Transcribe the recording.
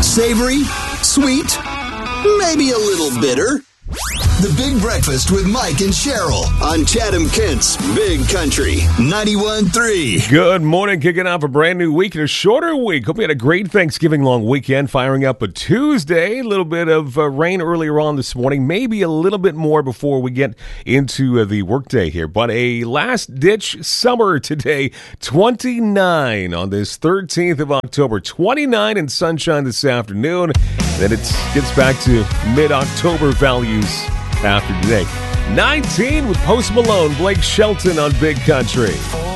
Savory, sweet, maybe a little bitter. The Big Breakfast with Mike and Cheryl on Chatham-Kent's Big Country 91.3. Good morning, kicking off a brand new week and a shorter week. Hope you had a great Thanksgiving long weekend, firing up a Tuesday. A little bit of rain earlier on this morning, maybe a little bit more before we get into the workday here. But a last-ditch summer today, 29 on this 13th of October, 29 in sunshine this afternoon. Then it gets back to mid-October values after today. 19 with Post Malone, Blake Shelton on Big Country.